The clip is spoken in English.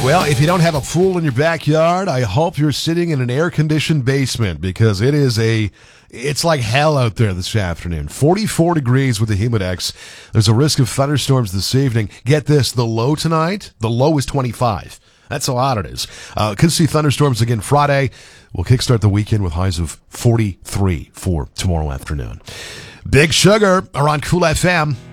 Well, if you don't have a pool in your backyard, I hope you're sitting in an air-conditioned basement because it's like hell out there this afternoon. 44 degrees with the Humidex. There's a risk of thunderstorms this evening. Get this, the low tonight, the low is 25. That's how hot it is. Could see thunderstorms again Friday. We'll kickstart the weekend with highs of 43 for tomorrow afternoon. Big Sugar are on Cool FM.